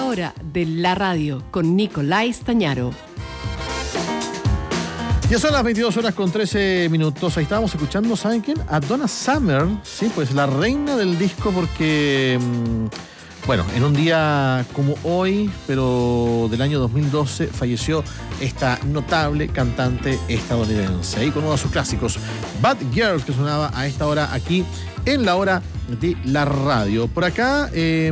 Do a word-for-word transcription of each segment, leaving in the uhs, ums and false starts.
hora de la radio con Nicolás Stañaro. Ya son las veintidós horas con trece minutos. Ahí estábamos escuchando, ¿saben quién? A Donna Summer, sí, pues la reina del disco, porque, bueno, en un día como hoy, pero del año dos mil doce, falleció esta notable cantante estadounidense. Ahí con uno de sus clásicos, Bad Girls, que sonaba a esta hora aquí en la hora de la radio. Por acá, eh,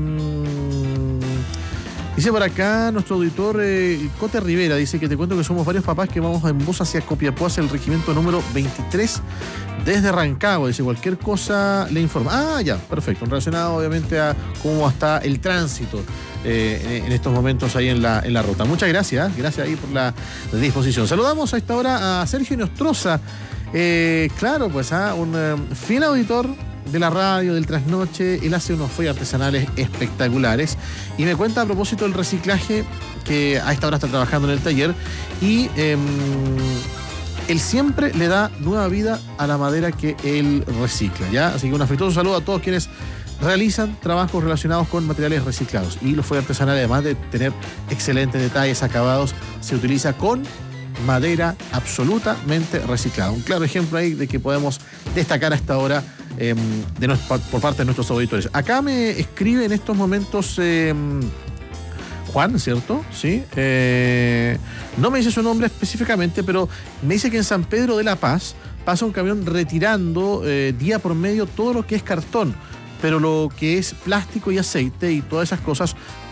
dice por acá nuestro auditor eh, Cote Rivera, dice que te cuento que somos varios papás que vamos en bus hacia Copiapó, hacia el regimiento número veintitrés desde Rancagua. Dice cualquier cosa le informa. Ah, ya, perfecto. Relacionado obviamente a cómo está el tránsito eh, en estos momentos ahí en la, en la ruta. Muchas gracias, gracias ahí por la disposición. Saludamos a esta hora a Sergio Nostroza. Eh, claro, pues a un eh, fiel auditor de la radio, del trasnoche. Él hace unos folles artesanales espectaculares y me cuenta a propósito del reciclaje, que a esta hora está trabajando en el taller, y eh, él siempre le da nueva vida a la madera que él recicla, ¿ya? Así que un afectuoso saludo a todos quienes realizan trabajos relacionados con materiales reciclados. Y los folles artesanales, además de tener excelentes detalles, acabados, se utiliza con madera absolutamente reciclada. Un claro ejemplo ahí de que podemos destacar a esta hora eh, de nos, por parte de nuestros auditores. Acá me escribe en estos momentos eh, Juan, ¿cierto? Sí. Eh, no me dice su nombre específicamente, pero me dice que en San Pedro de la Paz pasa un camión retirando eh, día por medio todo lo que es cartón, pero lo que es plástico y aceite y todas esas cosas